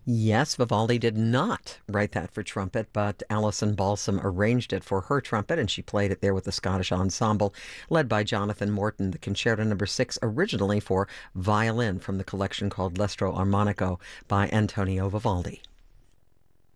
Yes, Vivaldi did not write that for trumpet, but Alison Balsam arranged it for her trumpet, and she played it there with the Scottish Ensemble, led by Jonathan Morton. The Concerto Number 6, originally for violin from the collection called L'Estro Armonico by Antonio Vivaldi.